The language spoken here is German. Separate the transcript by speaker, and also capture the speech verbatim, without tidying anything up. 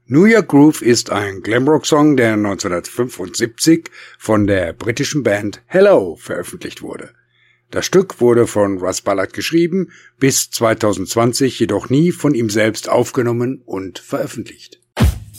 Speaker 1: New York Groove ist ein Glamrock-Song, der neunzehnhundertfünfundsiebzig von der britischen Band Hello veröffentlicht wurde. Das Stück wurde von Russ Ballard geschrieben, bis zweitausendzwanzig jedoch nie von ihm selbst aufgenommen und veröffentlicht.